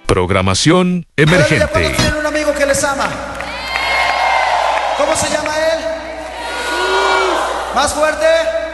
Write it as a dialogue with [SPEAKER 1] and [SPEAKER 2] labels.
[SPEAKER 1] Programación emergente.
[SPEAKER 2] Tienen un amigo que les ama. ¿Cómo se llama él? Más fuerte.